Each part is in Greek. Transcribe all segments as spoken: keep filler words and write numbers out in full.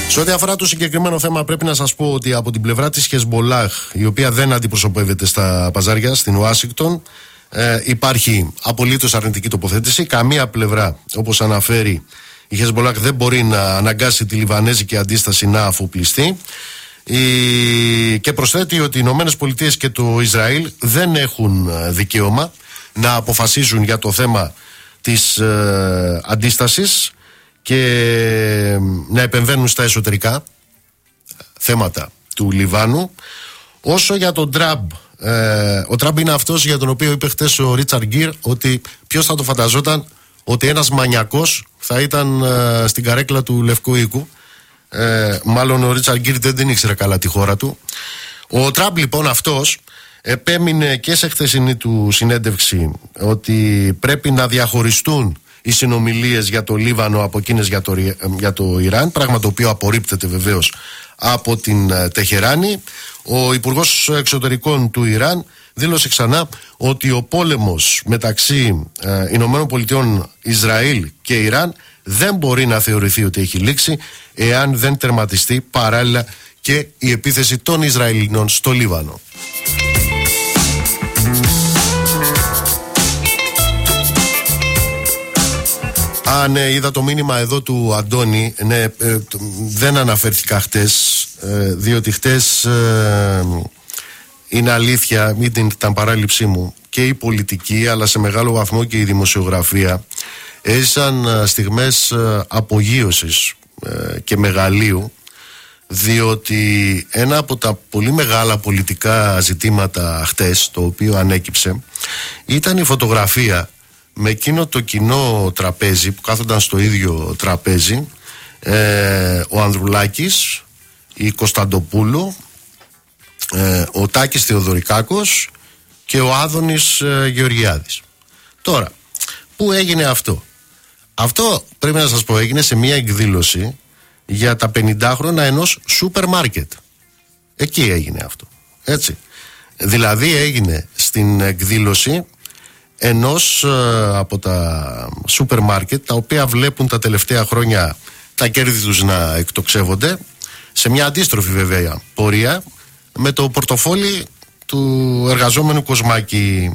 Σε ό,τι αφορά το συγκεκριμένο θέμα, πρέπει να σας πω ότι από την πλευρά της Χεσμπολάχ, η οποία δεν αντιπροσωπεύεται στα παζάρια στην Ουάσιγκτον, ε, υπάρχει απολύτως αρνητική τοποθέτηση. Καμία πλευρά, όπως αναφέρει η Χεσμπολάχ, δεν μπορεί να αναγκάσει τη Λιβανέζικη αντίσταση να αφοπλιστεί. Η... Και προσθέτει ότι οι Ηνωμένες Πολιτείες και το Ισραήλ δεν έχουν δικαίωμα να αποφασίζουν για το θέμα της ε, αντίστασης και να επεμβαίνουν στα εσωτερικά θέματα του Λιβάνου. Όσο για τον Τραμπ, ε, ο Τραμπ είναι αυτός για τον οποίο είπε χτες ο Ρίτσαρντ Γκίρ ότι ποιος θα το φανταζόταν ότι ένας μανιακός θα ήταν ε, στην καρέκλα του Λευκού Οίκου. Ε, μάλλον ο Ρίτσαρντ Γκίρ δεν την ήξερε καλά τη χώρα του. Ο Τραμπ λοιπόν αυτός επέμεινε και σε χθεσινή του συνέντευξη ότι πρέπει να διαχωριστούν οι συνομιλίες για το Λίβανο από εκείνες για το, για το Ιράν, πράγμα το οποίο απορρίπτεται βεβαίως από την Τεχεράνη. Ο Υπουργός Εξωτερικών του Ιράν δήλωσε ξανά ότι ο πόλεμος μεταξύ ε, Ηνωμένων Πολιτειών, Ισραήλ και Ιράν δεν μπορεί να θεωρηθεί ότι έχει λήξει εάν δεν τερματιστεί παράλληλα και η επίθεση των Ισραηλινών στο Λίβανο. Α, ναι, είδα το μήνυμα εδώ του Αντώνη. Ναι, ε, δεν αναφέρθηκα χτες, ε, διότι χτες ε, είναι αλήθεια, μην την, ήταν παράληψή μου, και η πολιτική αλλά σε μεγάλο βαθμό και η δημοσιογραφία έζησαν ε, στιγμές ε, απογείωσης ε, και μεγαλείου, διότι ένα από τα πολύ μεγάλα πολιτικά ζητήματα χτες, το οποίο ανέκυψε, ήταν η φωτογραφία με εκείνο το κοινό τραπέζι που κάθονταν στο ίδιο τραπέζι, ε, ο Ανδρουλάκης, η Κωνσταντοπούλου, ε, ο Τάκης Θεοδωρικάκος και ο Άδωνης ε, Γεωργιάδης. Τώρα, πού έγινε αυτό? Αυτό πρέπει να σας πω έγινε σε μια εκδήλωση για τα πενηντάχρονα ενός σούπερ μάρκετ. Εκεί έγινε αυτό, έτσι. Δηλαδή έγινε στην εκδήλωση ενός ε, από τα σούπερ μάρκετ, τα οποία βλέπουν τα τελευταία χρόνια τα κέρδη τους να εκτοξεύονται, σε μια αντίστροφη βέβαια πορεία με το πορτοφόλι του εργαζόμενου Κοσμάκη,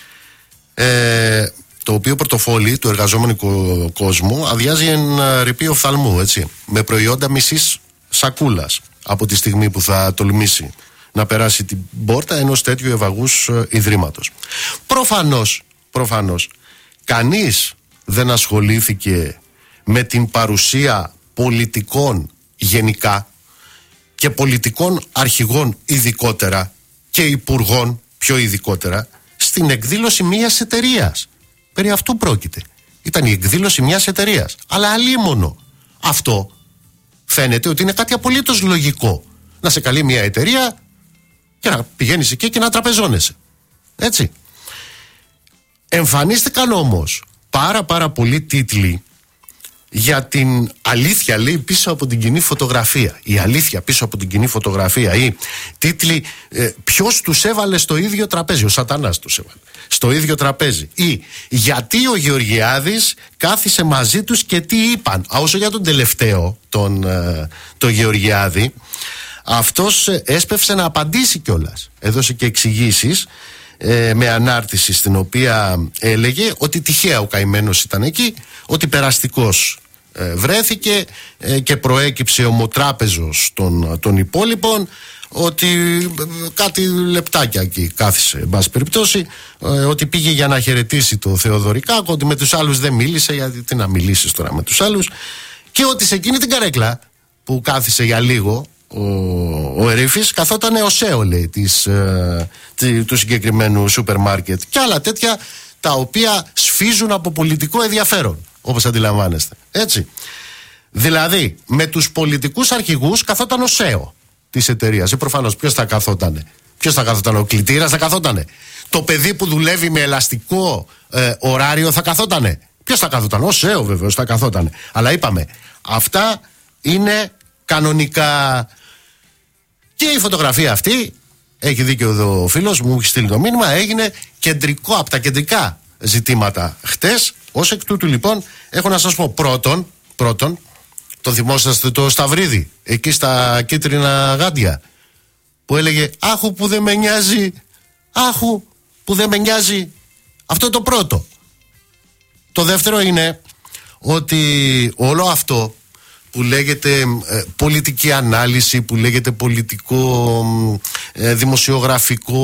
ε, το οποίο πορτοφόλι του εργαζόμενου κο- κόσμου αδειάζει εν ρηπή οφθαλμού, έτσι, με προϊόντα μισής σακούλας από τη στιγμή που θα τολμήσει να περάσει την πόρτα ενός τέτοιου ευαγούς ε, ιδρύματος. Προφανώς Προφανώς κανείς δεν ασχολήθηκε με την παρουσία πολιτικών γενικά και πολιτικών αρχηγών ειδικότερα και υπουργών πιο ειδικότερα στην εκδήλωση μιας εταιρείας. Περί αυτού πρόκειται. Ήταν η εκδήλωση μιας εταιρείας, αλλά αλίμονο. Αυτό φαίνεται ότι είναι κάτι απολύτως λογικό, να σε καλεί μια εταιρεία και να πηγαίνεις εκεί και να τραπεζώνεσαι, έτσι. Εμφανίστηκαν όμως πάρα πάρα πολλοί τίτλοι για την αλήθεια, λέει, πίσω από την κοινή φωτογραφία. Η αλήθεια πίσω από την κοινή φωτογραφία. Ή τίτλοι ε, ποιος τους έβαλε στο ίδιο τραπέζι. Ο Σατανάς τους έβαλε στο ίδιο τραπέζι. Ή γιατί ο Γεωργιάδης κάθισε μαζί τους και τι είπαν. Α, όσο για τον τελευταίο, τον, ε, τον Γεωργιάδη, αυτός ε, έσπευσε να απαντήσει κιόλας. Έδωσε και εξηγήσεις ε, με ανάρτηση στην οποία έλεγε ότι τυχαία ο καημένος ήταν εκεί, ότι περαστικός ε, βρέθηκε ε, και προέκυψε ομοτράπεζος των, των υπόλοιπων, ότι κάτι λεπτάκια εκεί κάθισε, εν πάση περιπτώσει, ε, ότι πήγε για να χαιρετήσει το Θεοδωρικάκο, ότι με τους άλλους δεν μίλησε, γιατί τι να μιλήσεις τώρα με τους άλλους, και ότι σε εκείνη την καρέκλα που κάθισε για λίγο ο, ο Ερήφης καθόταν ο ΣΕΟ, λέει, της, ε, τη, του συγκεκριμένου σούπερ μάρκετ και άλλα τέτοια τα οποία σφίζουν από πολιτικό ενδιαφέρον, όπως αντιλαμβάνεστε, έτσι. Δηλαδή με τους πολιτικούς αρχηγούς καθόταν ο ΣΕΟ της εταιρείας. Ε, προφανώς ποιος θα καθότανε? Ποιος θα καθότανε? Ο κλητήρας θα καθότανε? Το παιδί που δουλεύει με ελαστικό ε, ωράριο θα καθότανε? Ποιος θα καθότανε? Ο ΣΕΟ βεβαίως θα καθότανε. Αλλά είπαμε, αυτά είναι κανονικά. Και η φωτογραφία αυτή, έχει δίκιο εδώ ο φίλος μου, έχει στείλει το μήνυμα, έγινε κεντρικό, από τα κεντρικά ζητήματα χτες. Ως εκ τούτου λοιπόν έχω να σας πω πρώτον, πρώτον Το θυμόσαστε το Σταυρίδη, εκεί στα κίτρινα γάντια, που έλεγε άχου που δεν με νοιάζει, άχου που δεν με νοιάζει. Αυτό είναι το πρώτο. Το δεύτερο είναι ότι όλο αυτό που λέγεται ε, πολιτική ανάλυση, που λέγεται πολιτικό ε, δημοσιογραφικό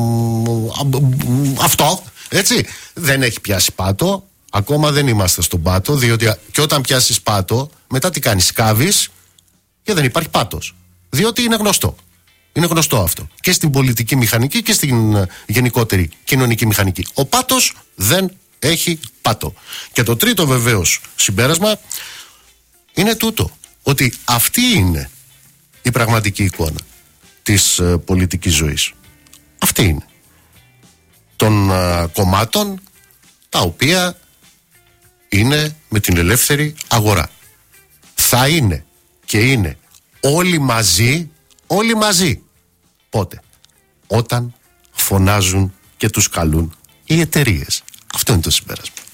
ε, αυτό, έτσι, δεν έχει πιάσει πάτο. Ακόμα δεν είμαστε στον πάτο, διότι και όταν πιάσεις πάτο, μετά τι κάνεις, σκάβεις και δεν υπάρχει πάτος. Διότι είναι γνωστό. Είναι γνωστό αυτό. Και στην πολιτική μηχανική και στην γενικότερη κοινωνική μηχανική. Ο πάτος δεν έχει πάτο. Και το τρίτο βεβαίως συμπέρασμα είναι τούτο. Ότι αυτή είναι η πραγματική εικόνα της ε, πολιτικής ζωής. Αυτή είναι. Των ε, κομμάτων τα οποία είναι με την ελεύθερη αγορά. Θα είναι και είναι όλοι μαζί, όλοι μαζί. Πότε? Όταν φωνάζουν και τους καλούν οι εταιρείες. Αυτό είναι το συμπέρασμα.